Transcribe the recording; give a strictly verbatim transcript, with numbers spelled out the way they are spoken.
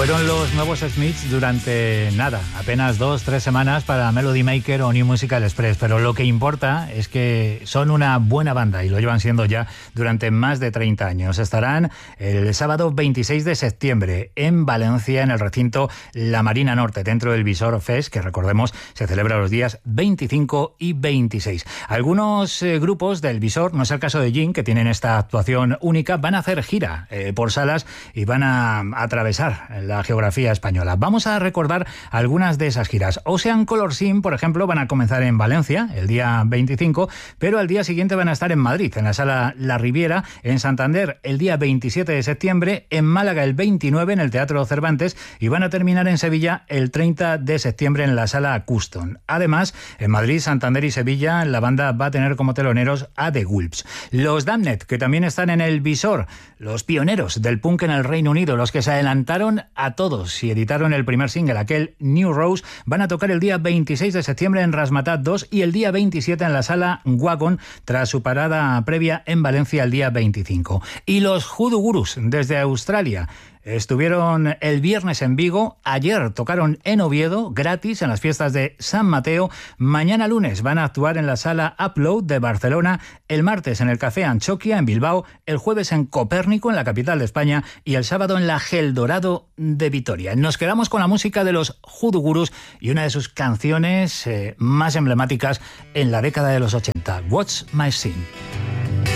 Fueron los nuevos Smiths durante nada, apenas dos, tres semanas para Melody Maker o New Musical Express, pero lo que importa es que son una buena banda y lo llevan siendo ya durante más de treinta años. Estarán el sábado veintiséis de septiembre en Valencia, en el recinto La Marina Norte, dentro del Visor Fest, que recordemos se celebra los días veinticinco y veintiséis. Algunos eh, grupos del Visor, no es el caso de Jin, que tienen esta actuación única, van a hacer gira eh, por salas y van a, a atravesar la la geografía española. Vamos a recordar algunas de esas giras. Ocean Color Scene, por ejemplo, van a comenzar en Valencia el día veinticinco, pero al día siguiente van a estar en Madrid, en la sala La Riviera, en Santander el día veintisiete de septiembre, en Málaga el veintinueve en el Teatro Cervantes y van a terminar en Sevilla el treinta de septiembre en la sala Custom. Además, en Madrid, Santander y Sevilla la banda va a tener como teloneros a The Wolves. Los Damned, que también están en el Visor, los pioneros del punk en el Reino Unido, los que se adelantaron a todos y editaron el primer single, aquel New Rose, van a tocar el día veintiséis de septiembre en Razmataz dos y el día veintisiete en la sala Wagon, tras su parada previa en Valencia el día veinticinco. Y los Hoodoo Gurus, desde Australia, estuvieron el viernes en Vigo, ayer tocaron en Oviedo, gratis, en las fiestas de San Mateo. Mañana lunes van a actuar en la sala Upload de Barcelona, el martes en el Café Anchoquia en Bilbao, el jueves en Copérnico, en la capital de España, y el sábado en la Gel Dorado de Vitoria. Nos quedamos con la música de los Hoodoo Gurus y una de sus canciones eh, más emblemáticas en la década de los ochenta, What's My Sin.